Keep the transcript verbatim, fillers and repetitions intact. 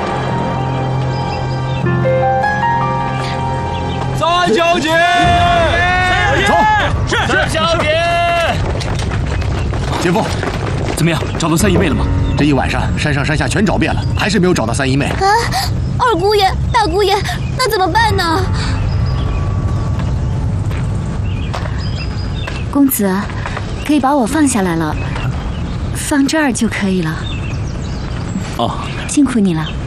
三小姐， 走， 是三小姐。 姐夫， 怎么样，找到三姨妹了吗？ 这一晚上山上山下全找遍了，还是没有找到三姨妹。 啊，二姑爷、大姑爷，那怎么办呢？ 公子，可以把我放下来了，放这儿就可以了。 哦， 辛苦你了。